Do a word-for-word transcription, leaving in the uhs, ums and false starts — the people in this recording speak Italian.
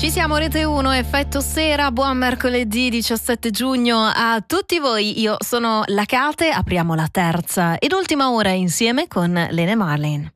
Ci siamo, Rete uno, Effetto Sera, buon mercoledì diciassette giugno a tutti voi. Io sono la Kate, apriamo la terza ed ultima ora insieme con Lene Marlin.